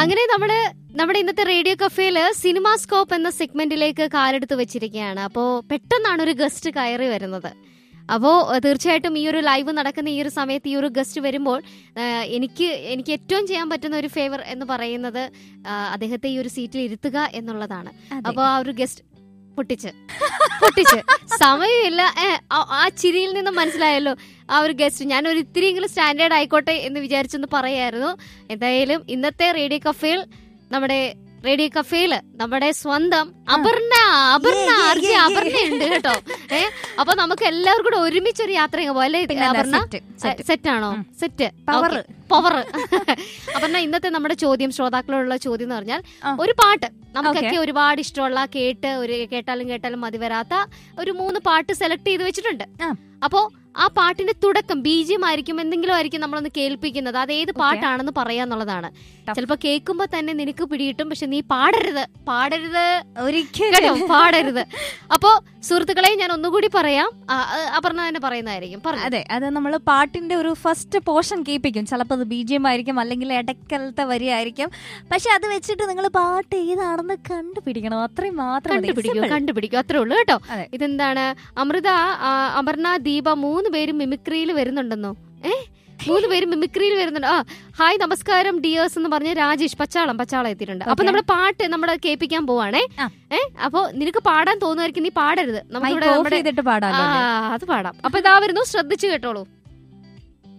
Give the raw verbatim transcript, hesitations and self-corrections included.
അങ്ങനെ നമ്മള് നമ്മുടെ ഇന്നത്തെ റേഡിയോ കഫേയില് സിനിമാ സ്കോപ്പ് എന്ന സെഗ്മെന്റിലേക്ക് കാലെടുത്ത് വെച്ചിരിക്കുകയാണ്. അപ്പോ പെട്ടെന്നാണ് ഒരു ഗസ്റ്റ് കയറി വരുന്നത്. അപ്പോൾ തീർച്ചയായിട്ടും ഈ ഒരു ലൈവ് നടക്കുന്ന ഈ ഒരു സമയത്ത് ഈ ഒരു ഗസ്റ്റ് വരുമ്പോൾ എനിക്ക് എനിക്ക് ഏറ്റവും ചെയ്യാൻ പറ്റുന്ന ഒരു ഫേവർ എന്ന് പറയുന്നത് അദ്ദേഹത്തെ ഈ ഒരു സീറ്റിൽ ഇരുത്തുക എന്നുള്ളതാണ്. അപ്പോൾ ആ ഒരു ഗസ്റ്റ് പൊട്ടിച്ച് പൊട്ടിച്ച് സമയമില്ല. ആ ചിരിയിൽ നിന്ന് മനസ്സിലായല്ലോ ആ ഒരു ഗസ്റ്റ് ഞാൻ ഒരു ഇത്തിരിയെങ്കിലും സ്റ്റാൻഡേർഡ് ആയിക്കോട്ടെ എന്ന് വിചാരിച്ചെന്ന് പറയായിരുന്നു. എന്തായാലും ഇന്നത്തെ റേഡിയോ കഫേയിൽ നമ്മുടെ റേഡിയോ കഫേയില് നമ്മുടെ സ്വന്തം അപർണ അപർണ ആർജി അപർണ ഉണ്ട് കേട്ടോ. ഏഹ് അപ്പൊ നമുക്ക് എല്ലാവർക്കും കൂടെ ഒരുമിച്ചൊരു യാത്ര പോവാം അല്ലേ Aparna? സെറ്റാണോ? Set power power. Aparna, ഇന്നത്തെ നമ്മുടെ ചോദ്യം, ശ്രോതാക്കളോടുള്ള ചോദ്യം എന്ന് പറഞ്ഞാൽ ഒരു പാട്ട് നമുക്കൊക്കെ ഒരുപാട് ഇഷ്ടമുള്ള, കേട്ട് ഒരു കേട്ടാലും കേട്ടാലും മതി വരാത്ത ഒരു മൂന്ന് പാട്ട് സെലക്ട് ചെയ്ത് വെച്ചിട്ടുണ്ട്. അപ്പോ ആ പാട്ടിന്റെ തുടക്കം ബീജിയം ആയിരിക്കും, എന്തെങ്കിലും ആയിരിക്കും നമ്മളൊന്ന് കേൾപ്പിക്കുന്നത്. അത് ഏത് പാട്ടാണെന്ന് പറയാന്നുള്ളതാണ്. ചിലപ്പോ കേൾക്കുമ്പോ തന്നെ നിനക്ക് പിടികിട്ടും, പക്ഷെ നീ പാടരുത് പാടരുത് ഒരിക്കലും പാടരുത്. അപ്പോ സുഹൃത്തുക്കളെ ഞാൻ ഒന്നുകൂടി പറയാം, അപർണ തന്നെ പറയുന്നതായിരിക്കും. അതെ, അത് നമ്മള് പാട്ടിന്റെ ഒരു ഫസ്റ്റ് പോർഷൻ കേൾപ്പിക്കും. ചിലപ്പോൾ അത് ബീജിയം ആയിരിക്കും, അല്ലെങ്കിൽ ഇടയ്ക്കലത്തെ വരി ആയിരിക്കും. പക്ഷെ അത് വെച്ചിട്ട് നിങ്ങൾ പാട്ട് ഏതാണെന്ന് കണ്ടുപിടിക്കണം. അത്രയും മാത്രം കണ്ടുപിടിക്കും കണ്ടുപിടിക്കും അത്രേ ഉള്ളൂ കേട്ടോ. ഇതെന്താണ് അമൃത, അപർണ, ദീപ മൂന്ന് പേരും മിമിക്രിയിൽ വരുന്നുണ്ടെന്നോ? ഏഹ് മൂന്ന് പേരും മിമിക്രിയിൽ വരുന്നുണ്ട്. ആ ഹായ് നമസ്കാരം ഡിയേഴ്സ് എന്ന് പറഞ്ഞ രാജേഷ് പച്ചാളം പച്ചാളം എത്തിയിട്ടുണ്ട്. അപ്പൊ നമ്മുടെ പാട്ട് നമ്മുടെ കേൾപ്പിക്കാൻ പോവാണേ. ഏഹ് അപ്പൊ നിനക്ക് പാടാൻ തോന്നുമായിരിക്കും, നീ പാടരുത്, നമുക്ക് അത് പാടാം. അപ്പൊ ഇതാ വരുന്നു, ശ്രദ്ധിച്ചു കേട്ടോളൂ.